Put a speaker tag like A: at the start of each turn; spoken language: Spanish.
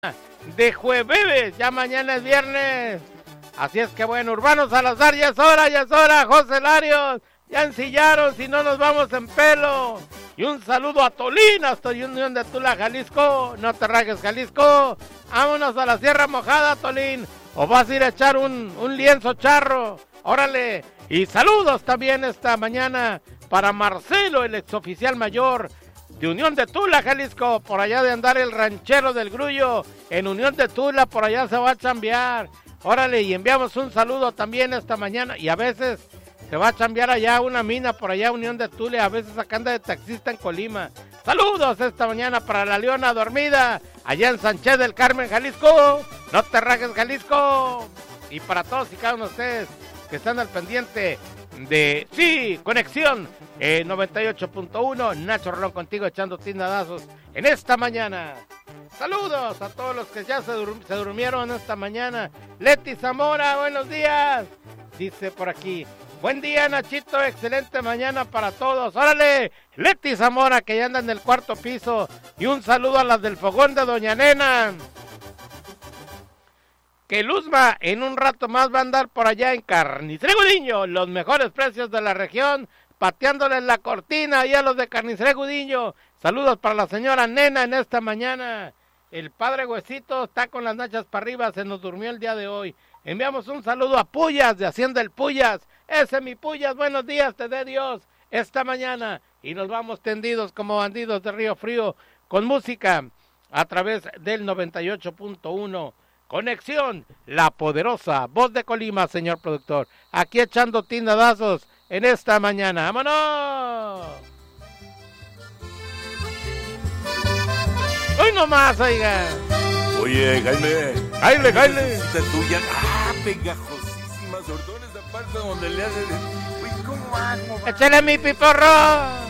A: de jueves, ya mañana es viernes. Así es que bueno, Urbano Salazar, ya es hora, José Larios, ya ensillaron, si no nos vamos en pelo. Y un saludo a Tolín, hasta Unión de Tula, Jalisco, no te rajes, Jalisco. Vámonos a la Sierra Mojada, Tolín, o vas a ir a echar un lienzo charro, órale. Y saludos también esta mañana para Marcelo, el exoficial mayor de Unión de Tula, Jalisco, por allá de andar el ranchero del Grullo, en Unión de Tula, por allá se va a chambear, órale, y enviamos un saludo también esta mañana, y a veces se va a chambear allá una mina, por allá Unión de Tula, a veces acá anda de taxista en Colima. Saludos esta mañana para la Leona Dormida, allá en Sánchez del Carmen, Jalisco, no te rajes, Jalisco, y para todos y cada uno de ustedes que están al pendiente de, sí, Conexión 98.1, Nacho Rolón contigo echando tindadazos en esta mañana. Saludos a todos los que ya se durmieron esta mañana. Leti Zamora, buenos días, dice por aquí. Buen día, Nachito, excelente mañana para todos. Órale, Leti Zamora, que ya anda en el cuarto piso. Y un saludo a las del fogón de Doña Nena. Que Luzma en un rato más va a andar por allá en Carnicería Gudiño, los mejores precios de la región, pateándoles la cortina y a los de Carnicería Gudiño. Saludos para la señora Nena en esta mañana. El padre Huesito está con las nachas para arriba, se nos durmió el día de hoy. Enviamos un saludo a Puyas, de Hacienda el Puyas. Ese mi Puyas, buenos días, te dé Dios esta mañana. Y nos vamos tendidos como bandidos de Río Frío con música a través del 98.1. Conexión, la poderosa voz de Colima, señor productor. Aquí echando tindadazos en esta mañana. ¡Vámonos! ¡Hoy nomás, oiga!
B: Oye, Jaime.
A: ¡Jaile!
B: Esta tuya. ¡Ah, pegajosísimas! Ordones aparte donde le haces. Uy, ¿cómo hago?
A: ¡Échale mi piporro!